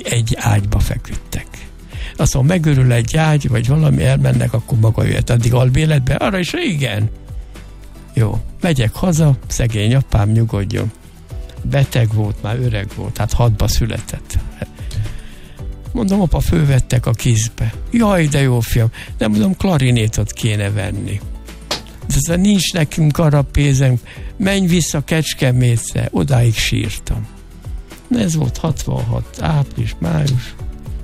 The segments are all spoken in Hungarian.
egy ágyba feküdtek. Azt mondom, megörül egy ágy, vagy valami, elmennek, akkor maga jöhet. Addig albéletbe, arra is igen. Jó, megyek haza, szegény apám nyugodjon. Beteg volt, már öreg volt, hát 6-ba született. Mondom, apa, fölvettek a kizbe. Jaj, de jó, fiam. De mondom, klarinétot kéne venni. De nincs nekünk arra pénzünk, menj vissza Kecskemétre, odáig sírtam. Ez volt 66, április, május.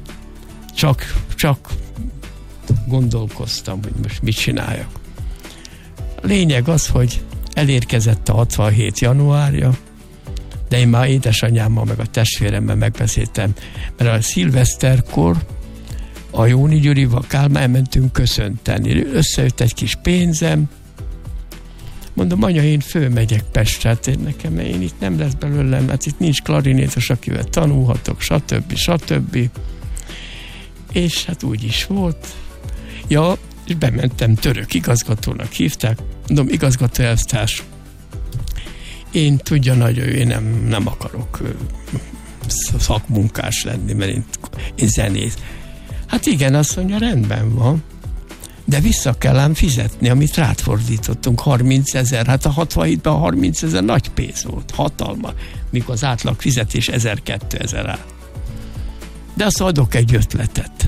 Csak gondolkoztam, hogy most mit csináljak. A lényeg az, hogy elérkezett a 67 januárja, de én már édesanyámmal meg a testvéremmel megbeszéltem, mert a szilveszterkor a Jóni Gyurival Kálmán elmentünk köszönteni. Összejött egy kis pénzem, mondom, anya, én fölmegyek Pestre, hát nekem én itt nem lesz belőlem, hát itt nincs klarinétos, akivel tanulhatok, stb. És hát úgy is volt. Ja, és bementem, török igazgatónak hívták, mondom, igazgató elvtárs, én tudja nagyon, én nem akarok szakmunkás lenni, mert én zenész. Hát igen, azt mondja, rendben van, de vissza kell ám fizetni, amit rád fordítottunk, 30 000, hát a 67-ben a 30 000 nagy pénz volt, hatalma, mikor az átlag fizetés 1000-2000 áll. De azt adok egy ötletet.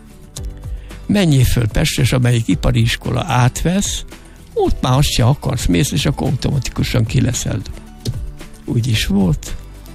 Menjél föl Pestre, és amelyik ipari iskola átvesz, ott már azt se akarsz, mész, és akkor automatikusan ki leszel. Úgy is volt.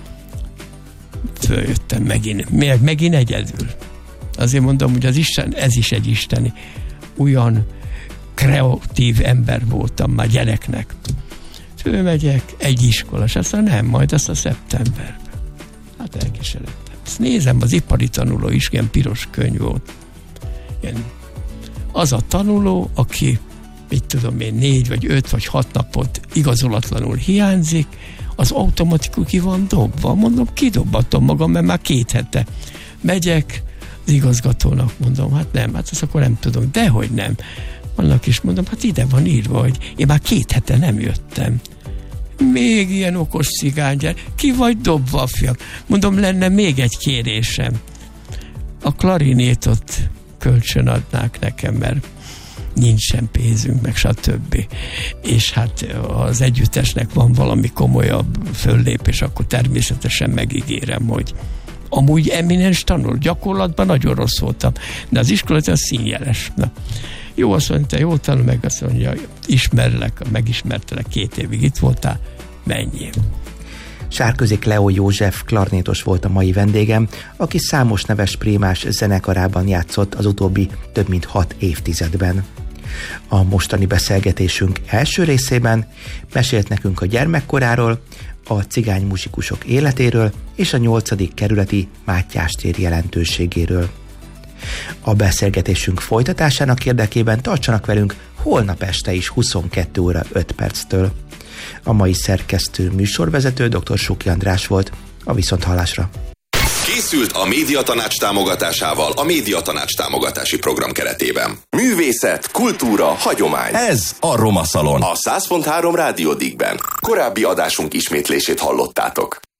Följöttem megint egyedül. Azért mondom, hogy az Isten, ez is egy isteni. Olyan kreatív ember voltam már gyereknek. Fölmegyek, egy iskola, és aztán nem, majd azt a szeptemberben. Hát elkeseredtem. Ezt nézem, az ipari tanuló is, ilyen piros könyv volt. Ilyen, az a tanuló, aki, mit tudom én, 4 vagy 5 vagy 6 napot igazolatlanul hiányzik, az automatikus ki van dobva. Mondom, kidobbatom magam, mert már 2 hete megyek, az igazgatónak mondom, hát nem, hát azt akkor nem tudom, dehogy nem. Annak is mondom, hát ide van írva, hogy én már 2 hete nem jöttem. Még ilyen okos cigánygyár, ki vagy dobva, fiam? Mondom, lenne még egy kérésem. A klarinétot kölcsön adnák nekem, mert nincsen pénzünk, meg stb. És hát az együttesnek van valami komolyabb föllépés, akkor természetesen megígérem, hogy amúgy eminens tanul, gyakorlatban nagyon rossz voltam, de az iskolat az színjeles. Na, jó, azt mondta, jó tanul, meg azt mondja, ismerlek, megismertelek, 2 évig itt voltál, menjél. Sárközi Cleo József klarnétos volt a mai vendégem, aki számos neves prémás zenekarában játszott az utóbbi több mint 6 évtizedben. A mostani beszélgetésünk első részében mesélt nekünk a gyermekkoráról, a cigány muzsikusok életéről és a 8. kerületi Mátyás tér jelentőségéről. A beszélgetésünk folytatásának érdekében tartsanak velünk holnap este is 22 óra 5 perctől. A mai szerkesztő műsorvezető dr. Suki András volt. A viszonthallásra. Készült a Médiatanács támogatásával a Médiatanács támogatási program keretében. Művészet, kultúra, hagyomány. Ez a Roma Szalon. A 100.3 Rádió Díkben. Korábbi adásunk ismétlését hallottátok.